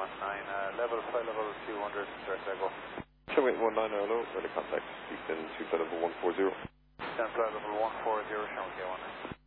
level 5 level 200, direct echo. 7819, hello, ready contact, Eastern 2 flight level 140. Eastern flight level 140, Shanghai 19.